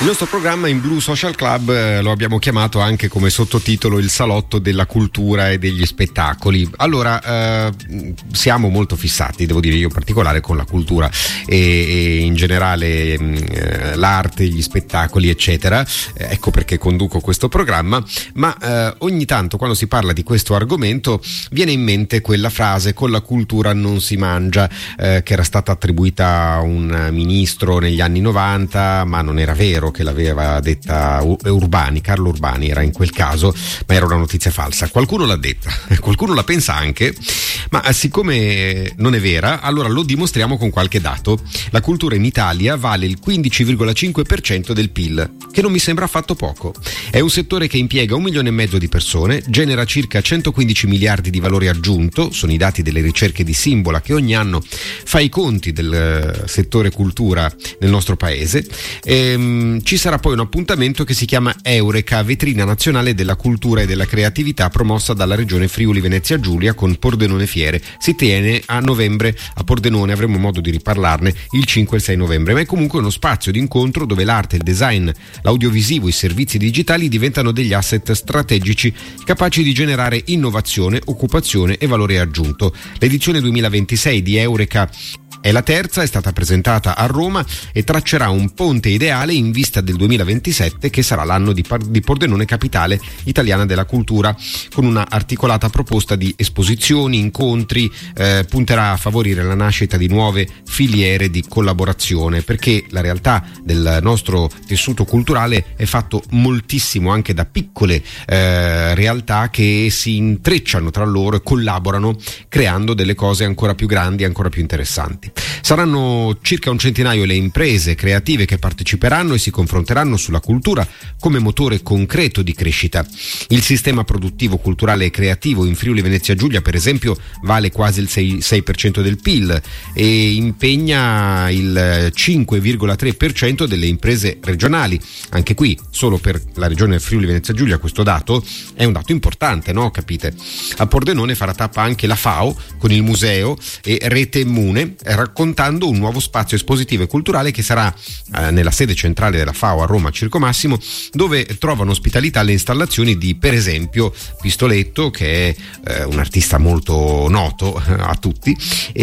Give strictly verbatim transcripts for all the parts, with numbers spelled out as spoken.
Il nostro programma in Blu Social Club eh, lo abbiamo chiamato anche come sottotitolo il salotto della cultura e degli spettacoli. Allora, eh, siamo molto fissati, devo dire io in particolare, con la cultura e, e in generale eh, l'arte, gli spettacoli eccetera, eh, ecco perché conduco questo programma, ma eh, ogni tanto quando si parla di questo argomento viene in mente quella frase "con la cultura non si mangia", eh, che era stata attribuita a un ministro negli anni novanta, ma non era vero che l'aveva detta Urbani, Carlo Urbani era in quel caso, ma era una notizia falsa. Qualcuno l'ha detta, qualcuno la pensa anche, ma siccome non è vera, allora lo dimostriamo con qualche dato. La cultura in Italia vale il quindici virgola cinque per cento del P I L, che non mi sembra affatto poco. È un settore che impiega un milione e mezzo di persone, genera circa centoquindici miliardi di valore aggiunto, sono i dati delle ricerche di Simbola che ogni anno fa i conti del settore cultura nel nostro paese. Ehm, ci sarà poi un appuntamento che si chiama Eureka, vetrina nazionale della cultura e della creatività, promossa dalla regione Friuli Venezia Giulia con Pordenone Fiere. Si tiene a novembre a Pordenone, avremo modo di riparlarne il cinque e il sei novembre, ma è comunque uno spazio di incontro dove l'arte, il design, l'audiovisivo, i servizi digitali diventano degli asset strategici capaci di generare innovazione, occupazione e valore aggiunto. L'edizione duemilaventisei di Eureka è la terza, è stata presentata a Roma e traccerà un ponte ideale in vista del duemilaventisette, che sarà l'anno di, Par- di Pordenone capitale italiana della cultura, con una articolata proposta di esposizioni, incontri, eh, punterà a favorire la nascita di nuove filiere di collaborazione, perché la realtà del nostro tessuto culturale è fatto moltissimo anche da piccole eh, realtà che si intrecciano tra loro e collaborano, creando delle cose ancora più grandi, ancora più interessanti. Saranno circa un centinaio le imprese creative che parteciperanno e si confronteranno sulla cultura come motore concreto di crescita. Il sistema produttivo, culturale e creativo in Friuli Venezia Giulia, per esempio, vale quasi il sei per cento del P I L e impegna il cinque virgola tre per cento delle imprese regionali. Anche qui, solo per la regione Friuli Venezia Giulia, questo dato è un dato importante, no? Capite? A Pordenone farà tappa anche la F A O con il museo e Rete Mune, raccontando un nuovo spazio espositivo e culturale che sarà eh, nella sede centrale della F A O a Roma Circo Massimo, dove trovano ospitalità le installazioni di, per esempio, Pistoletto, che è eh, un artista molto noto eh, a tutti.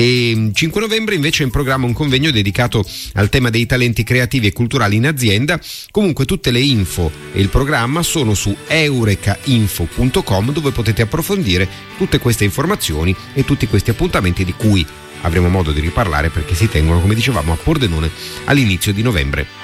E cinque novembre invece è in programma un convegno dedicato al tema dei talenti creativi e culturali in azienda. Comunque tutte le info e il programma sono su eurekainfo punto com, dove potete approfondire tutte queste informazioni e tutti questi appuntamenti di cui avremo modo di riparlare perché si tengono, come dicevamo, a Pordenone all'inizio di novembre.